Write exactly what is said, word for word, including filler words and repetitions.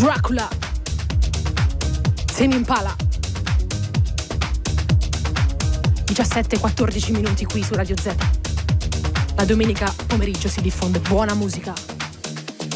Dracula, Tame Impala. diciassette e quattordici minuti qui su Radio Z. La domenica pomeriggio si diffonde buona musica.